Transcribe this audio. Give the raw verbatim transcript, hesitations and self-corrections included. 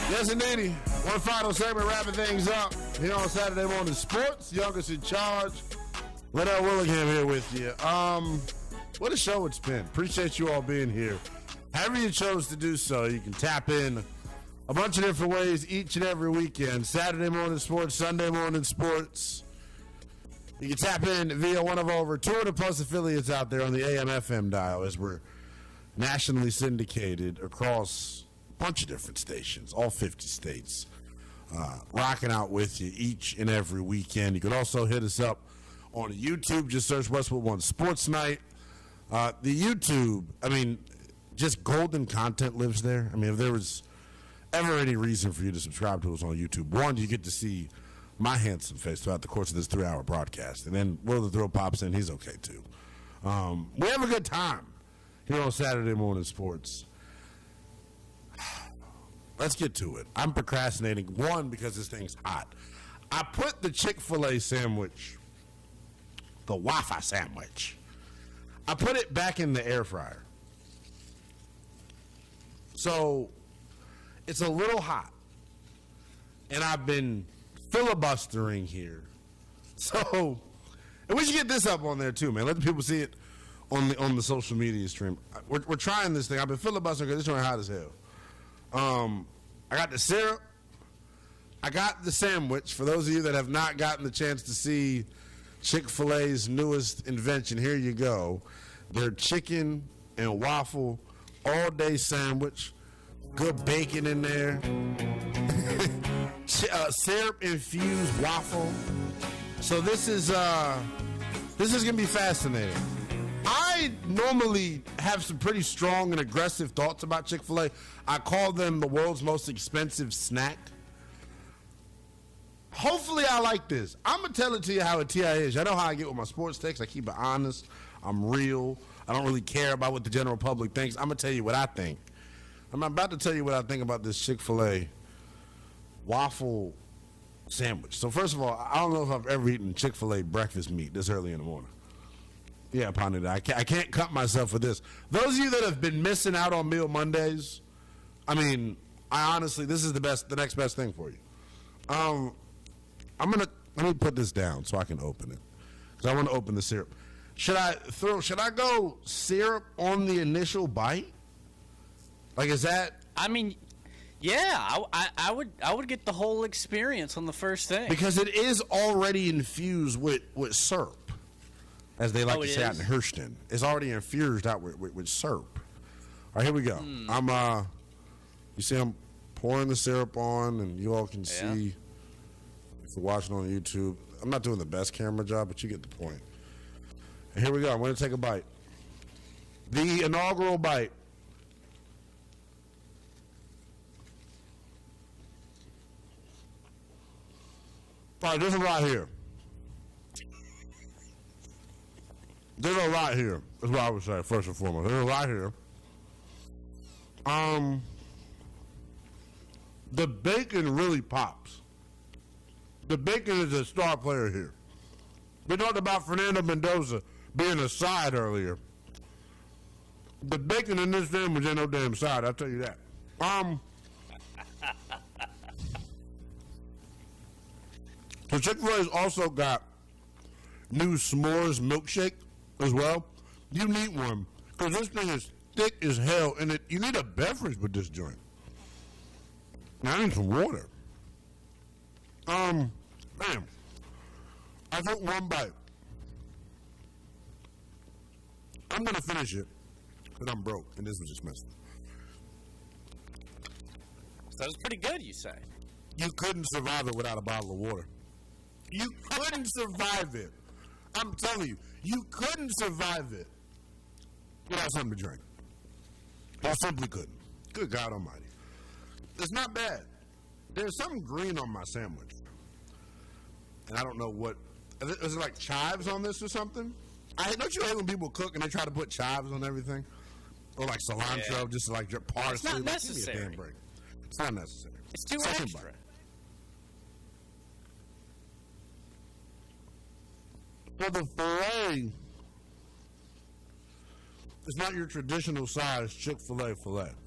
Yes, indeed. One final segment, wrapping things up here on Saturday Morning Sports. Youngest in charge, Liddell Willingham here with you. Um, what a show it's been. Appreciate you all being here. However you chose to do so, you can tap in a bunch of different ways each and every weekend. Saturday Morning Sports, Sunday Morning Sports. You can tap in via one of over two hundred plus affiliates out there on the A M F M dial as we're nationally syndicated across bunch of different stations, all fifty states, uh, rocking out with you each and every weekend. You can also hit us up on YouTube. Just search Westwood One Sports Night. Uh, the YouTube, I mean, just golden content lives there. I mean, if there was ever any reason for you to subscribe to us on YouTube, one, you get to see my handsome face throughout the course of this three-hour broadcast. And then Will the Thrill pops in. He's okay, too. Um, we have a good time here on Saturday Morning Sports. Let's get to it. I'm procrastinating, one, because this thing's hot. I put the Chick-fil-A sandwich, the Waffle sandwich, I put it back in the air fryer. So it's a little hot. And I've been filibustering here. So, and we should get this up on there too, man. Let the people see it on the on the social media stream. We're, we're trying this thing. I've been filibustering because it's joint hot as hell. Um, I got the syrup. I got the sandwich. For those of you that have not gotten the chance to see Chick-fil-A's newest invention, here you go. Their chicken and waffle all-day sandwich. Good bacon in there. uh, syrup-infused waffle. So this is uh, this is gonna be fascinating. I normally have some pretty strong and aggressive thoughts about Chick-fil-A. I call them the world's most expensive snack. Hopefully I like this. I'm going to tell it to you how it T I is. I know how I get with my sports takes. I keep it honest. I'm real. I don't really care about what the general public thinks. I'm going to tell you what I think. I'm about to tell you what I think about this Chick-fil-A waffle sandwich. So first of all, I don't know if I've ever eaten Chick-fil-A breakfast meat this early in the morning. Yeah, Pondy, I can't, I can't cut myself for this. Those of you that have been missing out on Meal Mondays, I mean, I honestly, this is the best, the next best thing for you. Um, I'm gonna let me put this down so I can open it because I want to open the syrup. Should I throw? Should I go syrup on the initial bite? Like, is that? I mean, yeah, I, I, I would, I would get the whole experience on the first thing because it is already infused with with syrup. As they like oh, to say is? out in Hurston. It's already infused out with, with, with syrup. All right, here we go. Mm. I'm, uh, you see I'm pouring the syrup on, and you all can yeah. see, if you're watching on YouTube, I'm not doing the best camera job, but you get the point. And here we go. I'm going to take a bite. The inaugural bite. All right, there's a lot here. There's a lot here, is what I would say, first and foremost. There's a lot here. Um, the bacon really pops. The bacon is a star player here. We talked about Fernando Mendoza being a side earlier. The bacon in this sandwich ain't no damn side, I'll tell you that. Um, so Chick-fil-A's also got new s'mores milkshake as well. You need one because this thing is thick as hell, and it, you need a beverage with this joint. Now I need some water. Um, man, I took one bite. I'm gonna finish it because I'm broke, and this was expensive. So that was pretty good, you say? You couldn't survive it without a bottle of water. You couldn't survive it. I'm telling you, you couldn't survive it without something to drink. I simply couldn't. Good God Almighty. It's not bad. There's something green on my sandwich. And I don't know what. Is it like chives on this or something? I Don't you hate when people cook and they try to put chives on everything? Or like cilantro, yeah. just like parsley. It's not like, necessary. Give me a damn break. It's not necessary. It's too Second extra. Bite. So the filet is not your traditional size Chick-fil-A filet.